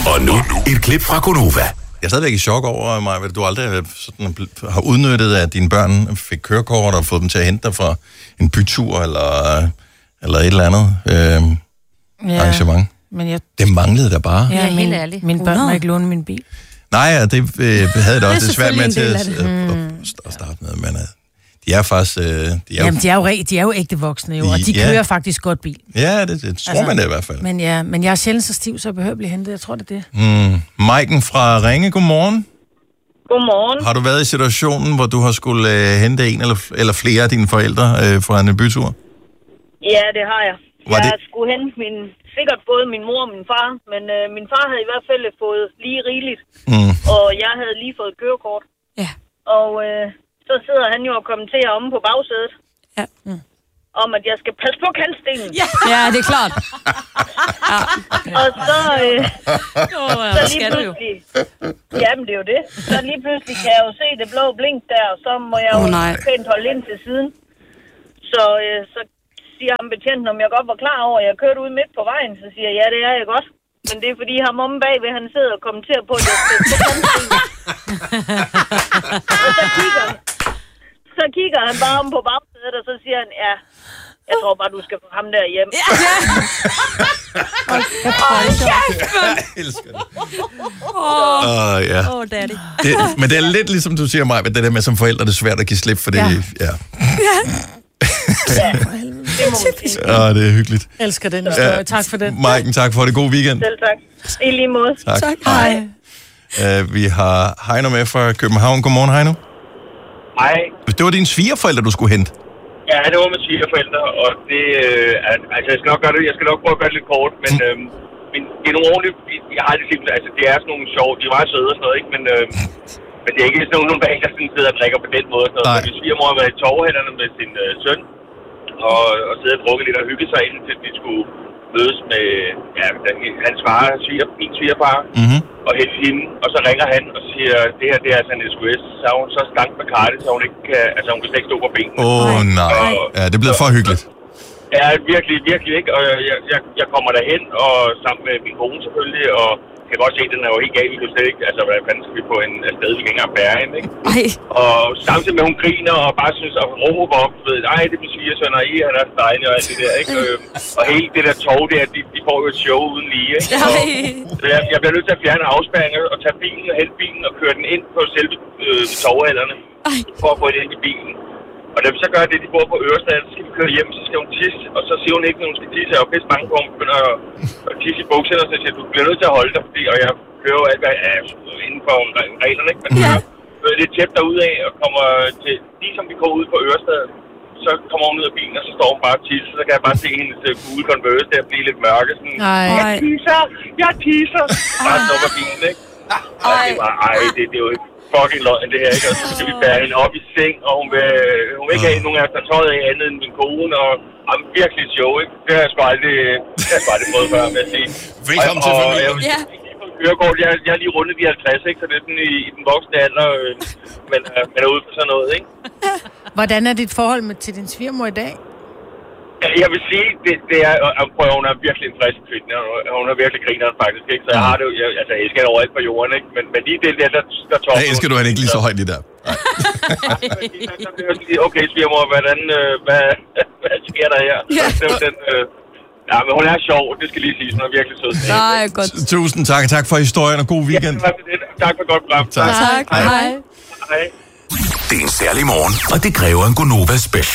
Og nu et klip fra Gonova. Jeg er stadigvæk i chok over mig, at du aldrig sådan har udnyttet, at dine børn fik kørekort og fået dem til at hente dig fra en bytur eller et eller andet arrangement. Men det manglede der bare. Ja, helt ærligt. Mine børn må ikke låne min bil. Nej, det havde det også svært med til at starte med, men de er faktisk... Jamen, de er jo ægte voksne, jo, og de kører faktisk godt bil. Ja, det tror man det i hvert fald. Men jeg er sjældent så stiv, så jeg behøver at blive hentet. Jeg tror, det er det. Maiken fra Ringe, godmorgen. Godmorgen. Har du været i situationen, hvor du har skulle hente en eller flere af dine forældre fra en bytur? Ja, det har jeg. Jeg skulle hente sikkert både min mor og min far, men min far havde i hvert fald fået lige rigeligt, og jeg havde lige fået kørekort. Ja. Og så sidder han jo og kommenterer om på bagsædet. Ja. Om at jeg skal passe på kantstenen. Ja, det er klart. Ja. Og så lige pludselig... Jamen, det er jo det. Så lige pludselig kan jeg jo se det blå blink der, og så må jeg jo pænt holde ind til siden. Så siger ham betjenten, om jeg godt var klar over, at jeg kørte ud midt på vejen. Så siger jeg, ja, det er jeg godt. Men det er fordi ham om bagved, han sidder og kommenterer på, at jeg skal på kantstenen. Og så kigger han bare om på bagsædet, og så siger han, ja, jeg tror bare, du skal få ham der hjem. Ja. Jeg elsker det. Daddy. Men det er lidt ligesom du siger, Maja, det der med som forældre, det er svært at give slip, for det det er hyggeligt. Jeg elsker den historie. Tak for den. Maiken, tak for det. God weekend. Selv tak. I lige måde. Tak. Hej. Vi har Heino med fra København. Godmorgen, Heino. Hej. Det var dine svigerforældre, du skulle hente. Ja, det var med svigerforældre, og det altså jeg skal nok gøre det. Jeg skal nok prøve at gøre det lidt kort, men det er nogle ordentlige. Jeg har aldrig set, altså det er sådan nogle sjove. De er meget søde og sådan noget, ikke? Men det er ikke sådan nogle bag, der sådan sidder og drikker på den måde. Sådan noget. Min svigermor har været i torvehænderne med sin søn og sidder og drukker lidt og hygge sig ind, til de skulle mødes med hans far, min svigerfar, og hente hende, og så ringer han og siger, det her det er altså en SOS, så er hun så stank med kartet, så hun ikke kan, altså hun kan slet ikke stå på benene. Nej. Ja, det er blevet for hyggeligt. Ja, virkelig ikke, og jeg kommer derhen, og sammen med min kone selvfølgelig, og kan godt se, at den er jo helt gal, vi kan slet ikke, altså hvad fanden skal vi på en sted, vi kan ikke engang bære hende, ikke? Og samtidig med, hun griner og bare synes, at råber op, ved, ej, det bliver svigersøn, og han er dejlig og alt det der, ikke? Og hele det der tog der, de får jo et show uden lige, ikke? Så jeg bliver nødt til at fjerne afspærringer og tage bilen og hente bilen og køre den ind på selve tovhælderne, for at få det ind i bilen. Og da vi så gør det, de bor på Ørestaden, så skal vi køre hjem, så skal hun tisse, og så siger hun ikke, når hun skal tisse. Jeg er jo pisse bange på, hun begynder at tisse i bukserne, og så siger du bliver nødt til at holde dig, fordi, og jeg kører jo alt, hvad jeg er inden for reglerne, ikke? Men jeg lidt tæt derudad, og kommer til, lige som vi går ud på Ørestaden, så kommer hun ud af bilen, og så står hun bare og tisser, så kan jeg bare se hendes gule Converse der blive lidt mørke, sådan, jeg tisser, bare står på bilen, ikke? Og det var, det er jo ikke fucking løgn, det her, ikke? Og så skal vi bære hende op i seng, og hun vil ikke have nogen af os, der tøjet af andet end min kone, og virkelig et show, ikke? Det har jeg sgu aldrig prøvet før, med at sige. Velkommen til familien. Jeg er lige rundet de 50, ikke? Så det er sådan i den voksne alder, men er ude for sådan noget, ikke? Hvordan er dit forhold til din svigermor i dag? Jeg vil sige, det er, prøv, hun er virkelig en frisk kvinde, hun er virkelig grineren faktisk, ikke? Så jeg har det jo, jeg elsker det overalt på jorden, ikke? Men lige det der topper... Jeg elsker du han ikke lige så højt lige der. Okay, svigermor, hvad sker der her? Ja, men hun er sjov, det skal lige sige, hun er virkelig sød. Nej, godt. Tusind tak, tak for historien, og god weekend. Ja, tak for godt program. Tak. Hej. Det er en særlig morgen, og det kræver en Gonova special.